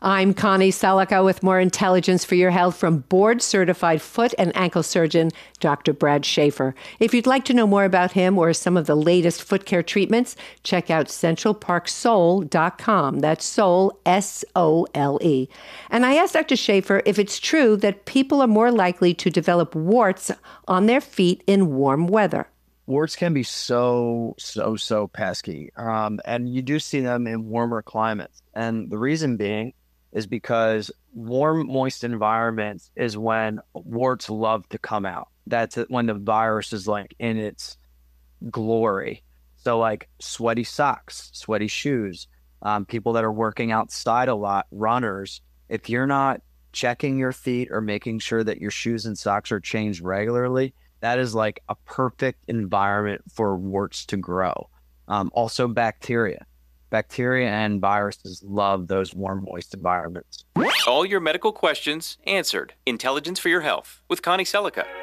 I'm Connie Selica with more intelligence for your health from board-certified foot and ankle surgeon, Dr. Brad Schaefer. If you'd like to know more about him or some of the latest foot care treatments, check out centralparksole.com. That's Sole, S-O-L-E. And I asked Dr. Schaefer if it's true that people are more likely to develop warts on their feet in warm weather. Warts can be so pesky. And you do see them in warmer climates. And the reason being is because warm, moist environments is when warts love to come out. That's when the virus is like in its glory. So like sweaty socks, sweaty shoes, people that are working outside a lot, runners, if you're not checking your feet or making sure that your shoes and socks are changed regularly, that is like a perfect environment for warts to grow. Also bacteria. Bacteria and viruses love those warm, moist environments. All your medical questions answered. Intelligence for your health with Connie Selica.